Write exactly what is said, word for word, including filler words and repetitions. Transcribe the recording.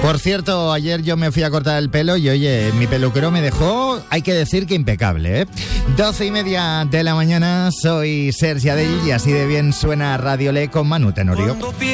Por cierto, ayer yo me fui a cortar el pelo y oye, mi peluquero me dejó, hay que decir que impecable, ¿eh? doce y media de la mañana, soy Sergi Adell y así de bien suena Radio Le con Manu Tenorio.